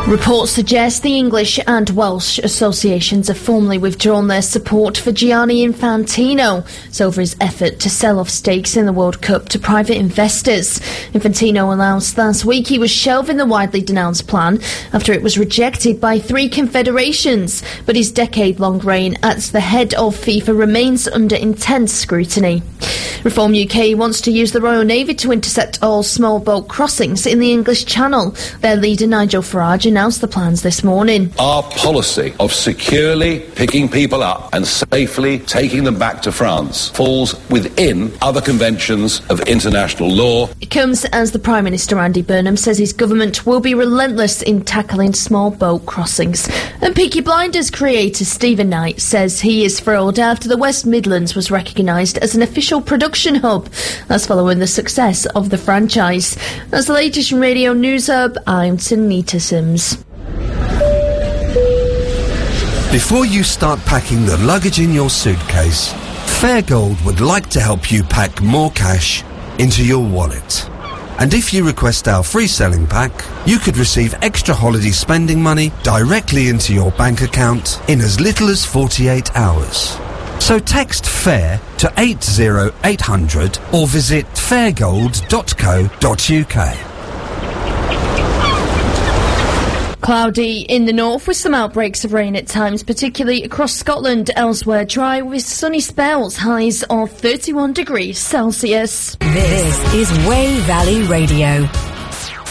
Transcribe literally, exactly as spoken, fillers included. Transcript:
Reports suggest the English and Welsh associations have formally withdrawn their support for Gianni Infantino over his effort to sell off stakes in the World Cup to private investors. Infantino announced last week he was shelving the widely denounced plan after it was rejected by three confederations, but his decade-long reign at the head of FIFA remains under intense scrutiny. Reform U K wants to use the Royal Navy to intercept all small boat crossings in the English Channel. Their leader Nigel Farage announced the plans this morning. Our policy of securely picking people up and safely taking them back to France falls within other conventions of international law. It comes as the Prime Minister Andy Burnham says his government will be relentless in tackling small boat crossings. And Peaky Blinders creator Stephen Knight says he is thrilled after the West Midlands was recognised as an official production hub. That's following the success of the franchise. That's the latest from Radio News Hub. I'm Tanita Sims. Before you start packing the luggage in your suitcase, Fairgold would like to help you pack more cash into your wallet. And if you request our free selling pack, you could receive extra holiday spending money directly into your bank account in as little as forty-eight hours. So text FAIR to eight zero eight hundred or visit fairgold dot co dot uk. Cloudy in the north with some outbreaks of rain at times, particularly across Scotland. Elsewhere dry with sunny spells, highs of thirty-one degrees Celsius. This is Way Valley Radio.